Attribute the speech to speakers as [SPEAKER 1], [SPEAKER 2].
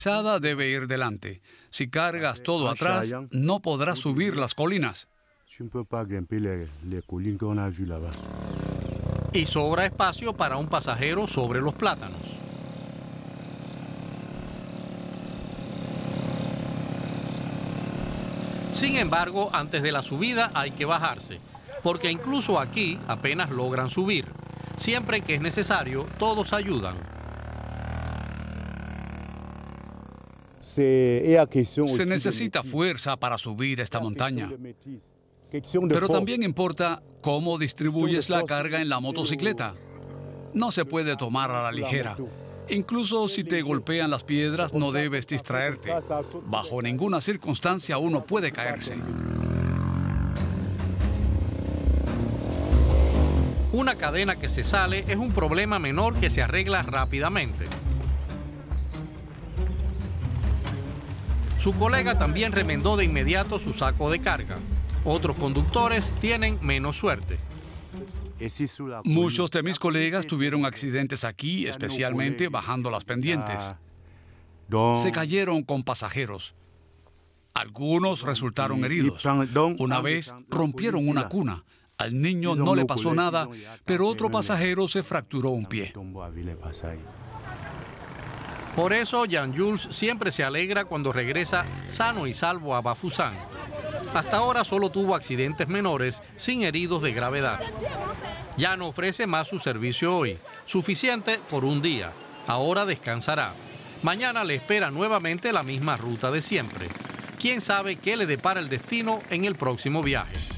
[SPEAKER 1] Sada debe ir delante. Si cargas todo atrás, no podrás subir las colinas.
[SPEAKER 2] Y sobra espacio para un pasajero sobre los plátanos. Sin embargo, antes de la subida hay que bajarse, porque incluso aquí apenas logran subir. Siempre que es necesario, todos ayudan.
[SPEAKER 1] Se necesita fuerza para subir esta montaña. Pero también importa cómo distribuyes la carga en la motocicleta. No se puede tomar a la ligera. Incluso si te golpean las piedras, no debes distraerte. Bajo ninguna circunstancia uno puede caerse.
[SPEAKER 2] Una cadena que se sale es un problema menor que se arregla rápidamente. Su colega también remendó de inmediato su saco de carga. Otros conductores tienen menos suerte.
[SPEAKER 1] Muchos de mis colegas tuvieron accidentes aquí, especialmente bajando las pendientes. Se cayeron con pasajeros. Algunos resultaron heridos. Una vez rompieron una cuna. Al niño no le pasó nada, pero otro pasajero se fracturó un pie.
[SPEAKER 2] Por eso, Jean-Jules siempre se alegra cuando regresa sano y salvo a Bafoussam. Hasta ahora solo tuvo accidentes menores, sin heridos de gravedad. Ya no ofrece más su servicio hoy, suficiente por un día. Ahora descansará. Mañana le espera nuevamente la misma ruta de siempre. ¿Quién sabe qué le depara el destino en el próximo viaje?